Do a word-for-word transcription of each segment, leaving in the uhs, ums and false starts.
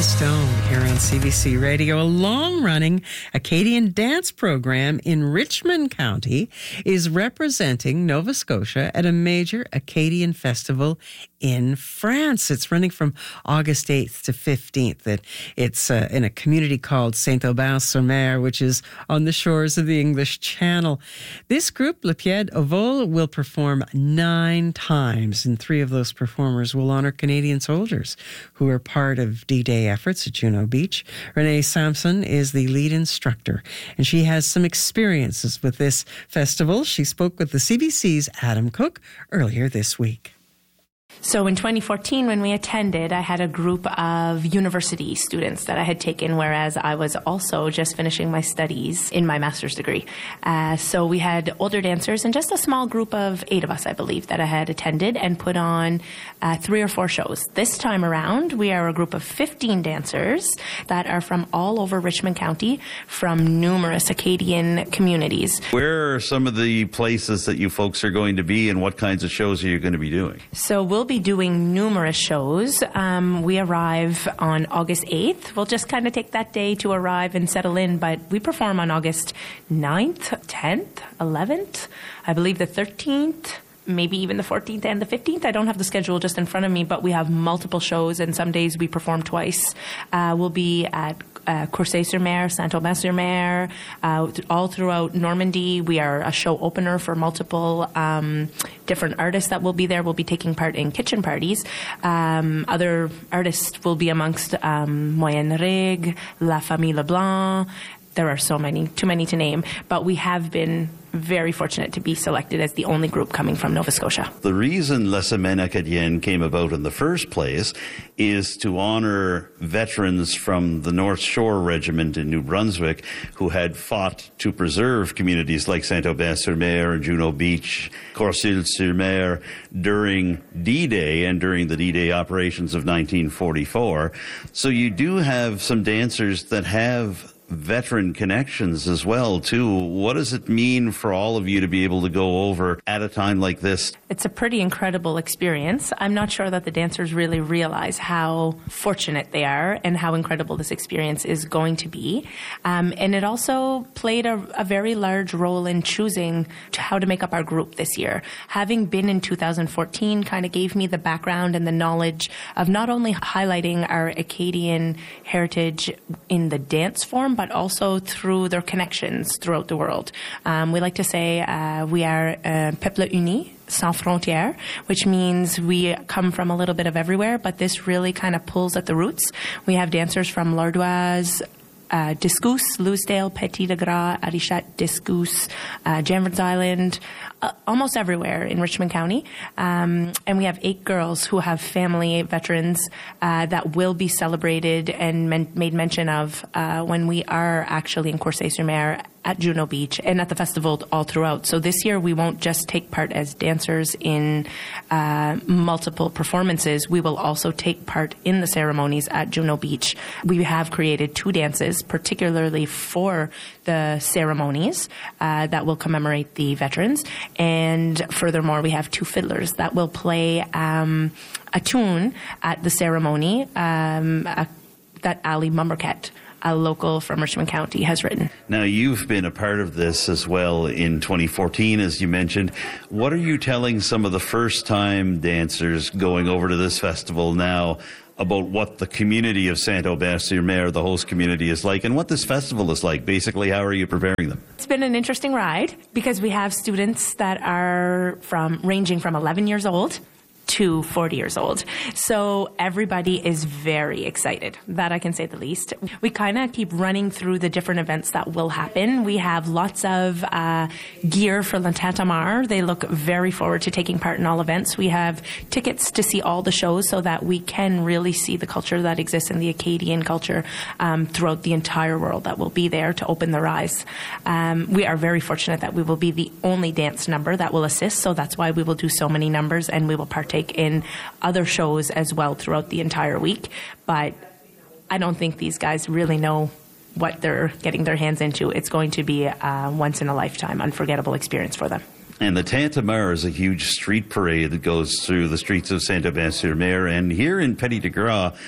Stone here on C B C Radio. A long-running Acadian dance program in Richmond County is representing Nova Scotia at a major Acadian festival in France. It's running from August eighth to fifteenth. It's uh, in a community called Saint-Aubin-sur-Mer, which is on the shores of the English Channel. This group, Le Pied au Vol, will perform nine times, and three of those performers will honor Canadian soldiers who are part of D-Day efforts at Juno Beach. Renee Sampson is the lead instructor, and she has some experiences with this festival. She spoke with the C B C's Adam Cook earlier this week. So in twenty fourteen, when we attended, I had a group of university students that I had taken, whereas I was also just finishing my studies in my master's degree. Uh, so we had older dancers and just a small group of eight of us, I believe, that I had attended and put on uh, three or four shows. This time around, we are a group of fifteen dancers that are from all over Richmond County, from numerous Acadian communities. Where are some of the places that you folks are going to be, and what kinds of shows are you going to be doing? So we'll be doing numerous shows. Um, we arrive on August eighth. We'll just kind of take that day to arrive and settle in, but we perform on August ninth, tenth, eleventh, I believe the thirteenth, maybe even the fourteenth and the fifteenth. I don't have the schedule just in front of me, but we have multiple shows, and some days we perform twice. Uh, we'll be at uh, Courcelles-sur-Mer, Saint-Aubin-sur-Mer, uh, all throughout Normandy. We are a show opener for multiple um, different artists that will be there. We'll be taking part in kitchen parties. Um, other artists will be amongst um, Moyenne Rig, La Famille Leblanc. There are so many, too many to name, but we have been very fortunate to be selected as the only group coming from Nova Scotia. The reason La Semaine Acadienne came about in the first place is to honor veterans from the North Shore Regiment in New Brunswick who had fought to preserve communities like Saint-Aubin-sur-Mer and Juno Beach, Courcelles-sur-Mer during D-Day and during the D-Day operations of nineteen forty-four. So you do have some dancers that have veteran connections as well, too. What does it mean for all of you to be able to go over at a time like this? It's a pretty incredible experience. I'm not sure that the dancers really realize how fortunate they are and how incredible this experience is going to be. Um, and it also played a, a very large role in choosing how to make up our group this year. Having been in two thousand fourteen kind of gave me the background and the knowledge of not only highlighting our Acadian heritage in the dance form, but also through their connections throughout the world. Um, we like to say uh, we are uh, peuple uni, sans frontières, which means we come from a little bit of everywhere, but this really kind of pulls at the roots. We have dancers from L'Ardoise, Uh, Discousse, Louisdale, Petit-de-Gras, Arichat, Discousse, uh, Janvers Island, uh, almost everywhere in Richmond County. Um, and we have eight girls who have family veterans uh, that will be celebrated and men- made mention of uh, when we are actually in Courcelles-sur-Mer, at Juno Beach, and at the festival all throughout. So this year we won't just take part as dancers in uh, multiple performances. We will also take part in the ceremonies at Juno Beach. We have created two dances, particularly for the ceremonies uh, that will commemorate the veterans. And furthermore, we have two fiddlers that will play um, a tune at the ceremony um, a, that Ali Mumberket, a local from Richmond County, has written. Now, you've been a part of this as well in twenty fourteen, as you mentioned. What are you telling some of the first-time dancers going over to this festival now about what the community of Saint-Aubin-sur-Mer, the host community, is like, and what this festival is like? Basically, how are you preparing them? It's been an interesting ride because we have students that are from ranging from eleven years old to forty years old. So everybody is very excited. That I can say the least. We kind of keep running through the different events that will happen. We have lots of uh, gear for L'Intentamar. They look very forward to taking part in all events. We have tickets to see all the shows so that we can really see the culture that exists in the Acadian culture um, throughout the entire world that will be there to open their eyes. Um, we are very fortunate that we will be the only dance number that will assist, so that's why we will do so many numbers, and we will partake in other shows as well throughout the entire week. But I don't think these guys really know what they're getting their hands into. It's going to be a once-in-a-lifetime, unforgettable experience for them. And the Tintamarre is a huge street parade that goes through the streets of Saint-Aubin-sur-Mer. And here in Petit-de-Gras,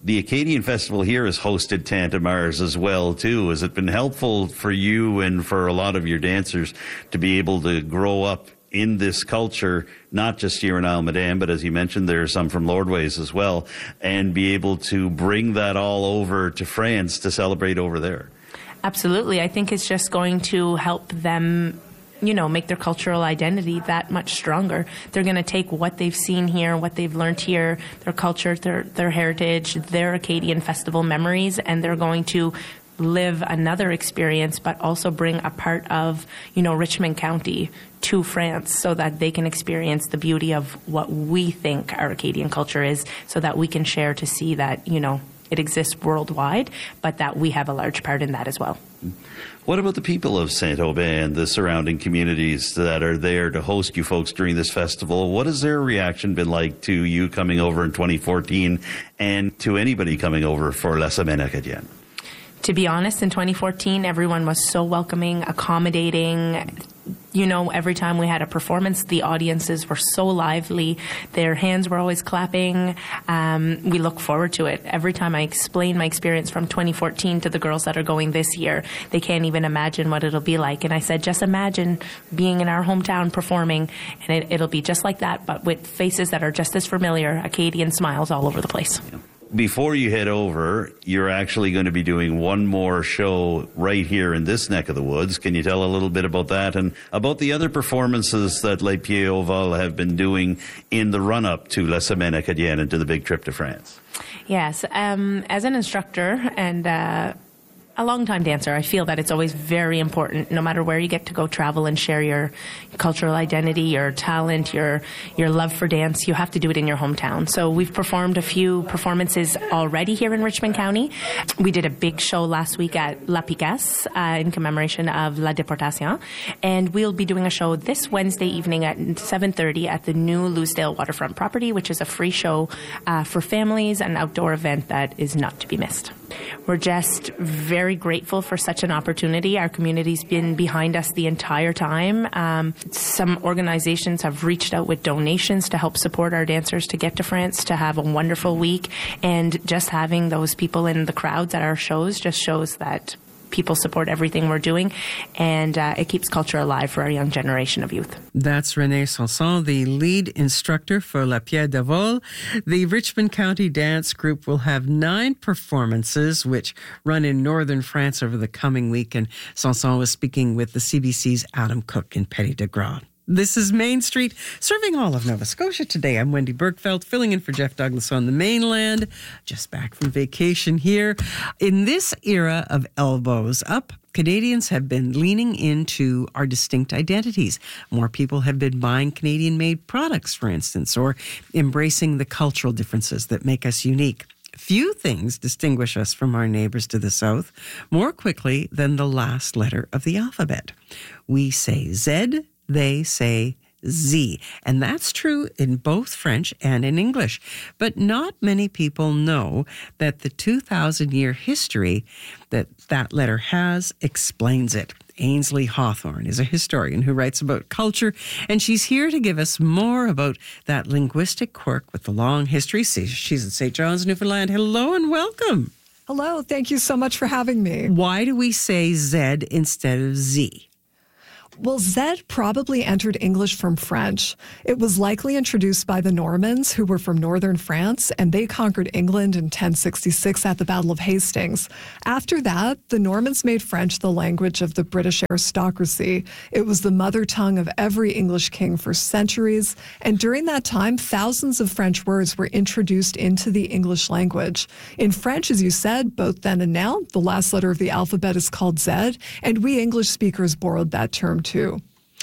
The Acadian Festival here has hosted Tantamars as well, too. Has it been helpful for you and for a lot of your dancers to be able to grow up in this culture, not just here in Almaden, but as you mentioned, there are some from Lordways as well, and be able to bring that all over to France to celebrate over there? Absolutely. I think it's just going to help them, you know, make their cultural identity that much stronger. They're going to take what they've seen here, what they've learned here, their culture, their, their heritage, their Acadian festival memories, and they're going to live another experience, but also bring a part of, you know, Richmond County to France so that they can experience the beauty of what we think our Acadian culture is, so that we can share to see that, you know, it exists worldwide, but that we have a large part in that as well. What about the people of Saint-Aubin and the surrounding communities that are there to host you folks during this festival? What has their reaction been like to you coming over in twenty fourteen and to anybody coming over for La Semaine Acadienne? To be honest, in twenty fourteen, everyone was so welcoming, accommodating. You know, every time we had a performance, the audiences were so lively. Their hands were always clapping. Um, we look forward to it. Every time I explain my experience from twenty fourteen to the girls that are going this year, they can't even imagine what it'll be like. And I said, just imagine being in our hometown performing, and it, it'll be just like that, but with faces that are just as familiar, Acadian smiles all over the place. Yeah. Before you head over, you're actually going to be doing one more show right here in this neck of the woods. Can you tell a little bit about that and about the other performances that Les Pieds au Vol have been doing in the run-up to La Semaine Acadienne and to the big trip to France? Yes. Um, as an instructor and uh, a long-time dancer, I feel that it's always very important, no matter where you get to go travel and share your cultural identity, your talent, your your love for dance, you have to do it in your hometown. So we've performed a few performances already here in Richmond County. We did a big show last week at La Picasse uh, in commemoration of La Déportation, and we'll be doing a show this Wednesday evening at seven thirty at the new Loosedale Waterfront property, which is a free show uh, for families, an outdoor event that is not to be missed. We're just very grateful for such an opportunity. Our community's been behind us the entire time. Um, some organizations have reached out with donations to help support our dancers to get to France, to have a wonderful week. And just having those people in the crowds at our shows just shows that people support everything we're doing, and uh, it keeps culture alive for our young generation of youth. That's Renee Sanson, the lead instructor for Les Pieds au Vol. The Richmond County Dance Group will have nine performances which run in northern France over the coming week, and Sanson was speaking with the C B C's Adam Cook in Petit de Gras. This is Main Street, serving all of Nova Scotia today. I'm Wendy Bergfeld, filling in for Jeff Douglas on the mainland, just back from vacation here. In this era of elbows up, Canadians have been leaning into our distinct identities. More people have been buying Canadian-made products, for instance, or embracing the cultural differences that make us unique. Few things distinguish us from our neighbors to the south more quickly than the last letter of the alphabet. We say Z, they say Z. And that's true in both French and in English. But not many people know that the two thousand year history that that letter has explains it. Ainsley Hawthorne is a historian who writes about culture, and she's here to give us more about that linguistic quirk with the long history. She's at Saint John's, Newfoundland. Hello and welcome. Hello. Thank you so much for having me. Why do we say Z instead of Z? Well, Z probably entered English from French. It was likely introduced by the Normans, who were from northern France, and they conquered England in ten sixty-six at the Battle of Hastings. After that, the Normans made French the language of the British aristocracy. It was the mother tongue of every English king for centuries, and during that time, thousands of French words were introduced into the English language. In French, as you said, both then and now, the last letter of the alphabet is called Z, and we English speakers borrowed that term too.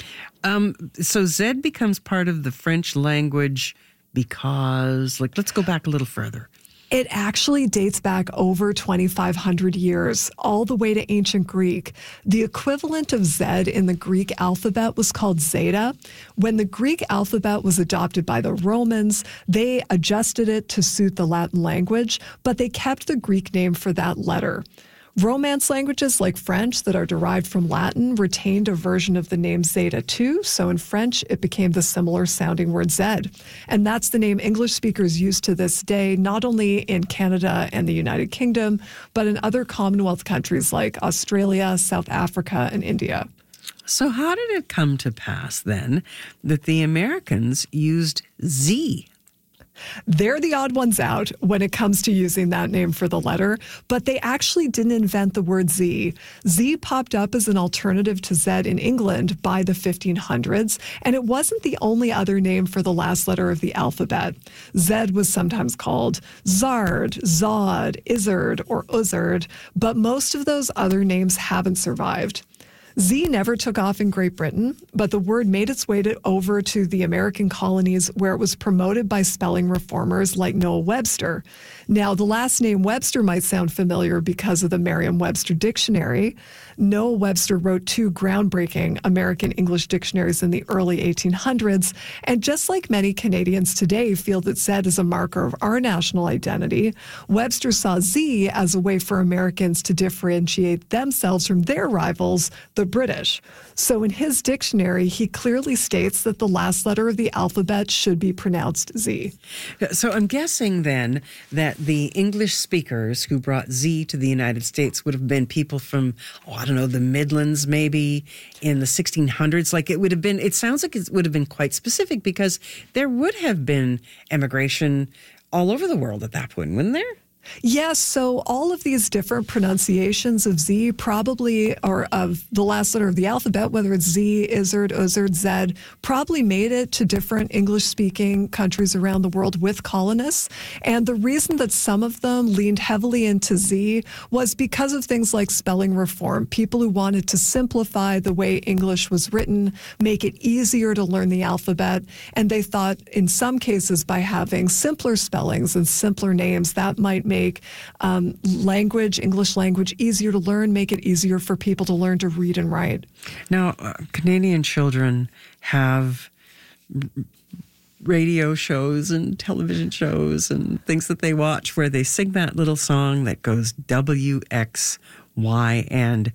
Um, so Z becomes part of the French language because, like, let's go back a little further. It actually dates back over twenty-five hundred years, all the way to ancient Greek. The equivalent of Z in the Greek alphabet was called Zeta. When the Greek alphabet was adopted by the Romans, they adjusted it to suit the Latin language, but they kept the Greek name for that letter. Romance languages like French that are derived from Latin retained a version of the name Zeta too, so in French it became the similar sounding word Zed. And that's the name English speakers use to this day, not only in Canada and the United Kingdom, but in other Commonwealth countries like Australia, South Africa, and India. So how did it come to pass then that the Americans used Z? They're the odd ones out when it comes to using that name for the letter, but they actually didn't invent the word Z. Z popped up as an alternative to Zed in England by the fifteen hundreds, and it wasn't the only other name for the last letter of the alphabet. Zed was sometimes called Zard, Zod, Izzard, or Uzzard, but most of those other names haven't survived. Z never took off in Great Britain, but the word made its way to, over to the American colonies where it was promoted by spelling reformers like Noah Webster. Now, the last name Webster might sound familiar because of the Merriam-Webster dictionary. Noah Webster wrote two groundbreaking American English dictionaries in the early eighteen hundreds, and just like many Canadians today feel that Z is a marker of our national identity, Webster saw Z as a way for Americans to differentiate themselves from their rivals, the British. So in his dictionary, he clearly states that the last letter of the alphabet should be pronounced Z. So I'm guessing then that the English speakers who brought Z to the United States would have been people from, oh, I don't know, the Midlands maybe in the sixteen hundreds. Like it would have been, it sounds like it would have been quite specific because there would have been emigration all over the world at that point, wouldn't there? Yes, so all of these different pronunciations of Z probably, or of the last letter of the alphabet, whether it's Z, Izzard, Uzzard, Zed, probably made it to different English-speaking countries around the world with colonists. And the reason that some of them leaned heavily into Z was because of things like spelling reform. People who wanted to simplify the way English was written, make it easier to learn the alphabet. And they thought in some cases by having simpler spellings and simpler names, that might make um, language, English language, easier to learn, make it easier for people to learn to read and write. Now, uh, Canadian children have radio shows and television shows and things that they watch where they sing that little song that goes W, X, Y, and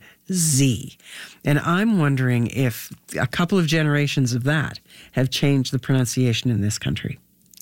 Z. And I'm wondering if a couple of generations of that have changed the pronunciation in this country.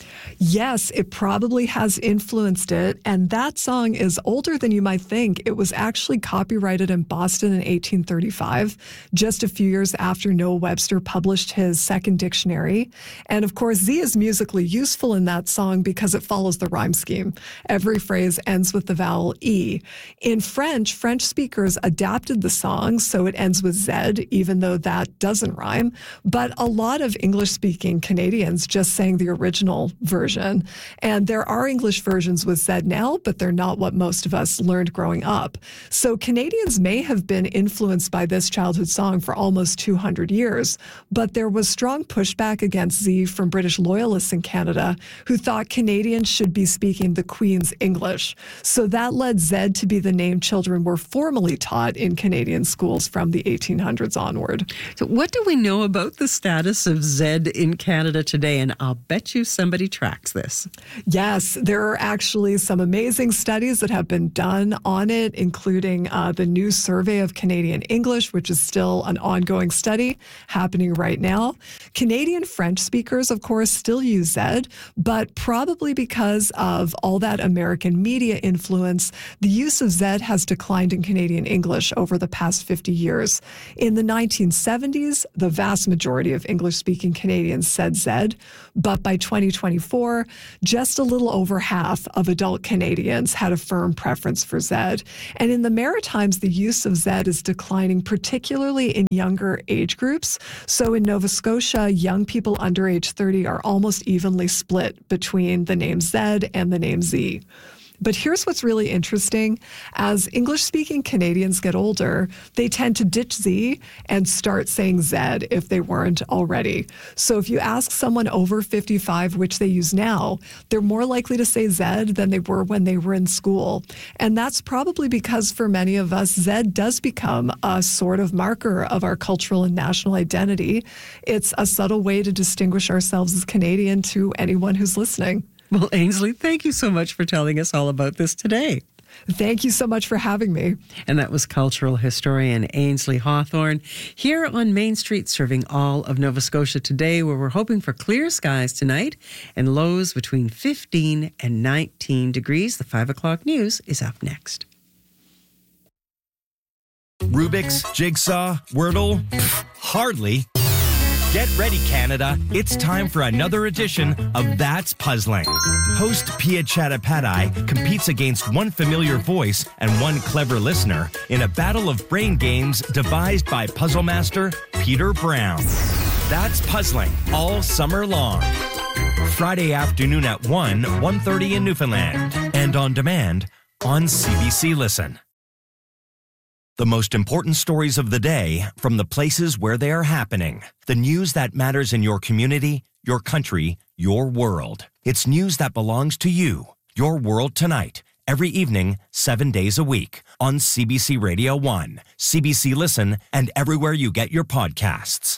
Yes, it probably has influenced it. And that song is older than you might think. It was actually copyrighted in Boston in eighteen thirty-five, just a few years after Noah Webster published his second dictionary. And of course, Z is musically useful in that song because it follows the rhyme scheme. Every phrase ends with the vowel E. In French, French speakers adapted the song so it ends with Z, even though that doesn't rhyme. But a lot of English-speaking Canadians just sang the original version. And there are English versions with Z now, but they're not what most of us learned growing up. So Canadians may have been influenced by this childhood song for almost two hundred years, but there was strong pushback against Z from British loyalists in Canada who thought Canadians should be speaking the Queen's English. So that led Z to be the name children were formally taught in Canadian schools from the eighteen hundreds onward. So what do we know about the status of Z in Canada today? And I'll bet you somebody tracks this. Yes, there are actually some amazing studies that have been done on it, including uh, the new survey of Canadian English, which is still an ongoing study happening right now. Canadian French speakers, of course, still use Z, but probably because of all that American media influence, the use of Z has declined in Canadian English over the past fifty years. In the nineteen seventies, the vast majority of English-speaking Canadians said Z, but by twenty twenty-four, just a little over half of adult Canadians had a firm preference for Z. And in the Maritimes, the use of Z is declining, particularly in younger age groups. So in Nova Scotia, young people under age thirty are almost evenly split between the name Z and the name Z. But here's what's really interesting. As English-speaking Canadians get older, they tend to ditch Z and start saying Z if they weren't already. So if you ask someone over fifty-five which they use now, they're more likely to say Z than they were when they were in school. And that's probably because for many of us, Z does become a sort of marker of our cultural and national identity. It's a subtle way to distinguish ourselves as Canadian to anyone who's listening. Well, Ainsley, thank you so much for telling us all about this today. Thank you so much for having me. And that was cultural historian Ainsley Hawthorne here on Main Street, serving all of Nova Scotia today, where we're hoping for clear skies tonight and lows between fifteen and nineteen degrees. The five o'clock news is up next. Rubik's, Jigsaw, Wordle? Pfft, hardly. Get ready, Canada. It's time for another edition of That's Puzzling. Host Pia Chattopadhyay competes against one familiar voice and one clever listener in a battle of brain games devised by puzzle master Peter Brown. That's Puzzling all summer long. Friday afternoon at one, one thirty in Newfoundland. And on demand on C B C Listen. The most important stories of the day from the places where they are happening. The news that matters in your community, your country, your world. It's news that belongs to you. Your World Tonight. Every evening, seven days a week. On C B C Radio one, C B C Listen, and everywhere you get your podcasts.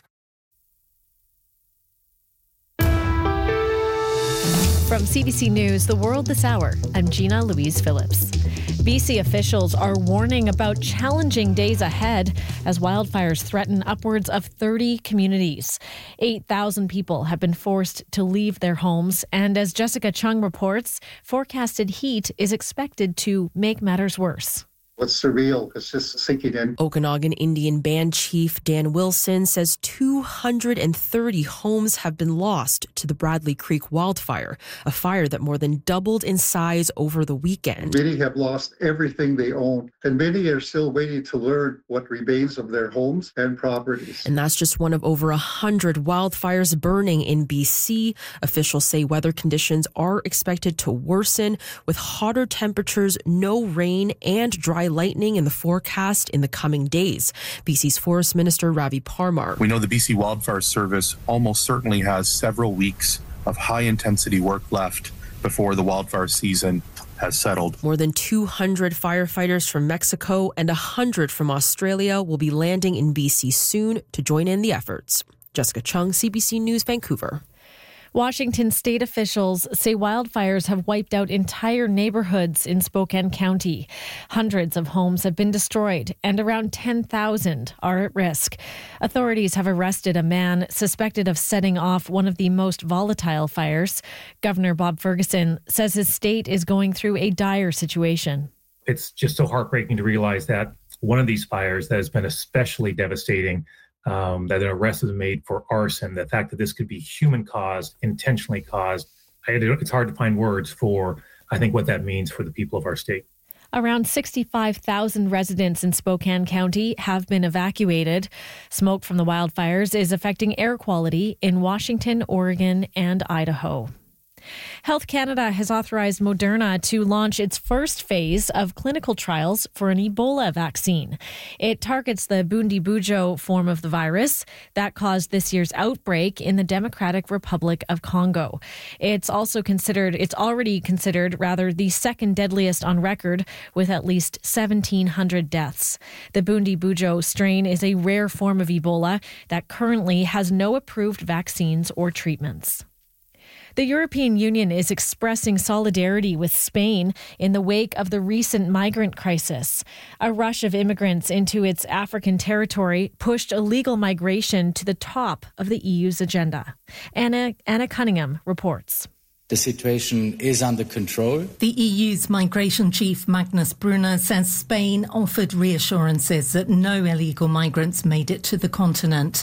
From C B C News, The World This Hour, I'm Gina Louise Phillips. B C officials are warning about challenging days ahead as wildfires threaten upwards of thirty communities. eight thousand people have been forced to leave their homes, and as Jessica Chung reports, forecasted heat is expected to make matters worse. What's surreal? It's just sinking in. Okanagan Indian Band Chief Dan Wilson says two hundred thirty homes have been lost to the Bradley Creek wildfire, a fire that more than doubled in size over the weekend. Many have lost everything they own, and many are still waiting to learn what remains of their homes and properties. And that's just one of over one hundred wildfires burning in B C. Officials say weather conditions are expected to worsen with hotter temperatures, no rain, and dry lightning in the forecast in the coming days. B C's Forest Minister Ravi Parmar. We know the B C Wildfire Service almost certainly has several weeks of high-intensity work left before the wildfire season has settled. More than two hundred firefighters from Mexico and one hundred from Australia will be landing in B C soon to join in the efforts. Jessica Chung, C B C News, Vancouver. Washington state officials say wildfires have wiped out entire neighborhoods in Spokane County. Hundreds of homes have been destroyed and around ten thousand are at risk. Authorities have arrested a man suspected of setting off one of the most volatile fires. Governor Bob Ferguson says his state is going through a dire situation. It's just so heartbreaking to realize that one of these fires that has been especially devastating, Um, that an arrest was made for arson, the fact that this could be human-caused, intentionally caused. It's hard to find words for, I think, what that means for the people of our state. Around sixty-five thousand residents in Spokane County have been evacuated. Smoke from the wildfires is affecting air quality in Washington, Oregon, and Idaho. Health Canada has authorized Moderna to launch its first phase of clinical trials for an Ebola vaccine. It targets the Bundibugyo form of the virus that caused this year's outbreak in the Democratic Republic of Congo. It's also considered, it's already considered, rather, the second deadliest on record with at least seventeen hundred deaths. The Bundibugyo strain is a rare form of Ebola that currently has no approved vaccines or treatments. The European Union is expressing solidarity with Spain in the wake of the recent migrant crisis. A rush of immigrants into its African territory pushed illegal migration to the top of the E U's agenda. Anna, Anna Cunningham reports. The situation is under control. The E U's migration chief, Magnus Brunner, says Spain offered reassurances that no illegal migrants made it to the continent.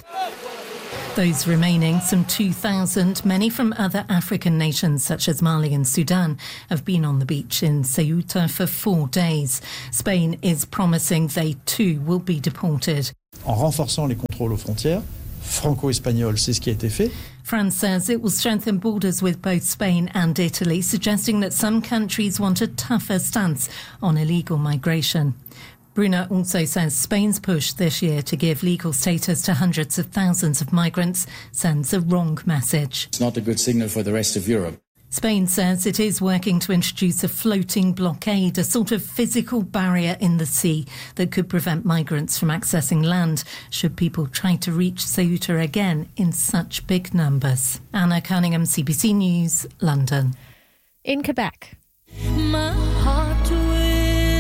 Those remaining, some two thousand, many from other African nations such as Mali and Sudan, have been on the beach in Ceuta for four days. Spain is promising they too will be deported. En renforçant les contrôles aux frontières, franco-espagnol, c'est ce qui a été fait. France says it will strengthen borders with both Spain and Italy, suggesting that some countries want a tougher stance on illegal migration. Brunner also says Spain's push this year to give legal status to hundreds of thousands of migrants sends a wrong message. It's not a good signal for the rest of Europe. Spain says it is working to introduce a floating blockade, a sort of physical barrier in the sea that could prevent migrants from accessing land should people try to reach Ceuta again in such big numbers. Anna Cunningham, C B C News, London. In Quebec. My heart will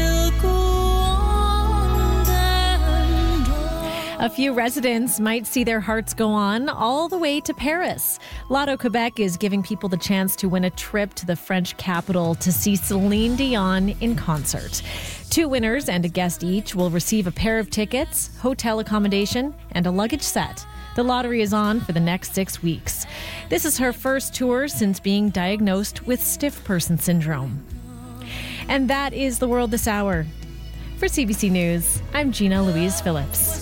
A few residents might see their hearts go on all the way to Paris. Lotto Quebec is giving people the chance to win a trip to the French capital to see Celine Dion in concert. Two winners and a guest each will receive a pair of tickets, hotel accommodation, and a luggage set. The lottery is on for the next six weeks. This is her first tour since being diagnosed with stiff person syndrome. And that is the world this hour. For C B C News, I'm Gina Louise Phillips.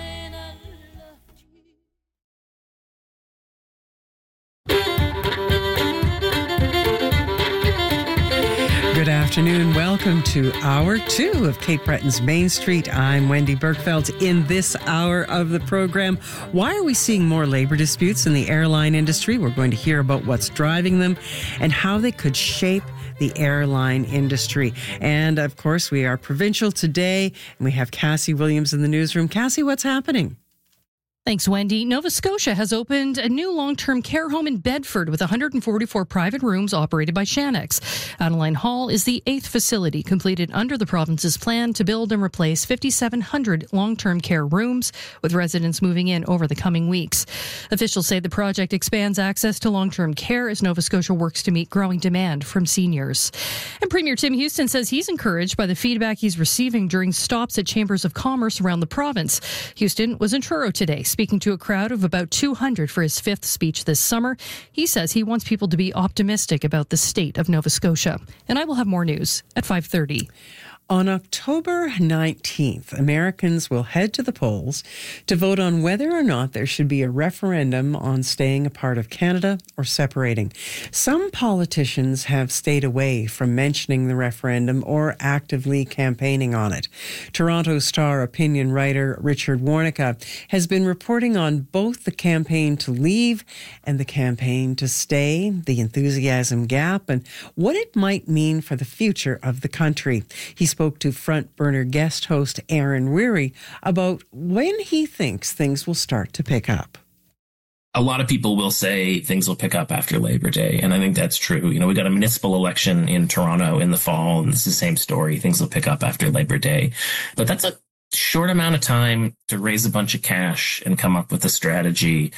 Good afternoon. Welcome to hour two of Cape Breton's Main Street. I'm Wendy Bergfeld. In this hour of the program, why are we seeing more labor disputes in the airline industry? We're going to hear about what's driving them and how they could shape the airline industry. And of course, we are provincial today, and we have Cassie Williams in the newsroom. Cassie, what's happening? Thanks, Wendy. Nova Scotia has opened a new long-term care home in Bedford with one hundred forty-four private rooms operated by Shanix. Adeline Hall is the eighth facility completed under the province's plan to build and replace five thousand seven hundred long-term care rooms, with residents moving in over the coming weeks. Officials say the project expands access to long-term care as Nova Scotia works to meet growing demand from seniors. And Premier Tim Houston says he's encouraged by the feedback he's receiving during stops at chambers of commerce around the province. Houston was in Truro today, speaking to a crowd of about two hundred for his fifth speech this summer. He says he wants people to be optimistic about the state of Nova Scotia. And I will have more news at five thirty. On October nineteenth, Americans will head to the polls to vote on whether or not there should be a referendum on staying a part of Canada or separating. Some politicians have stayed away from mentioning the referendum or actively campaigning on it. Toronto Star opinion writer Richard Warnica has been reporting on both the campaign to leave and the campaign to stay, the enthusiasm gap, and what it might mean for the future of the country. He's spoke to front burner guest host Aaron Weary about when he thinks things will start to pick up. A lot of people will say things will pick up after Labor Day, and I think that's true. You know, we got a municipal election in Toronto in the fall, and it's the same story. Things will pick up after Labor Day. But that's a short amount of time to raise a bunch of cash and come up with a strategy.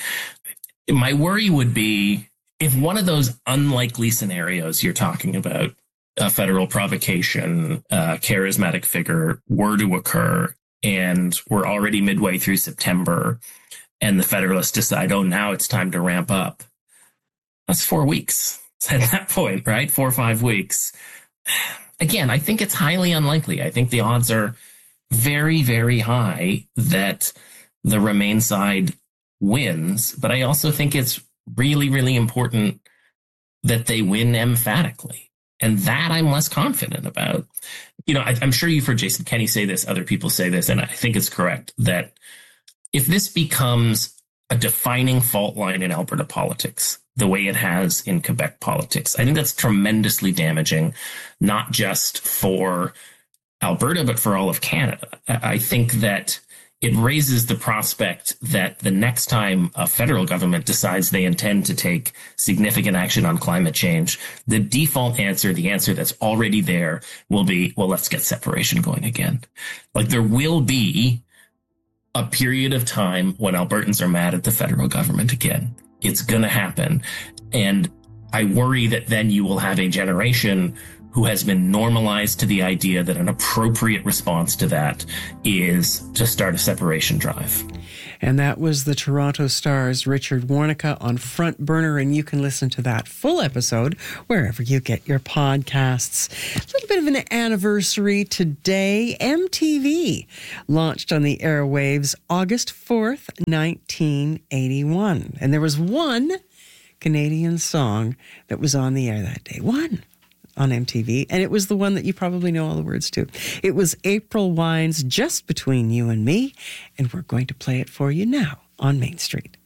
My worry would be if one of those unlikely scenarios you're talking about, a federal provocation, a charismatic figure, were to occur, and we're already midway through September, and the Federalists decide, oh, now it's time to ramp up. That's four weeks at that point, right? Four or five weeks. Again, I think it's highly unlikely. I think the odds are very, very high that the Remain side wins, but I also think it's really, really important that they win emphatically. And that I'm less confident about. You know, I, I'm sure you've heard Jason Kenney say this, other people say this, and I think it's correct, that if this becomes a defining fault line in Alberta politics, the way it has in Quebec politics, I think that's tremendously damaging, not just for Alberta, but for all of Canada. I think that it raises the prospect that the next time a federal government decides they intend to take significant action on climate change, the default answer, the answer that's already there, will be, well, let's get separation going again. Like, there will be a period of time when Albertans are mad at the federal government again. It's going to happen. And I worry that then you will have a generation who has been normalized to the idea that an appropriate response to that is to start a separation drive. And that was the Toronto Star's Richard Warnica on Front Burner, and you can listen to that full episode wherever you get your podcasts. A little bit of an anniversary today. M T V launched on the airwaves August fourth, nineteen eighty-one. And there was one Canadian song that was on the air that day. One. On M T V, and it was the one that you probably know all the words to. It was April Wine's Just Between You and Me, and we're going to play it for you now on Main Street.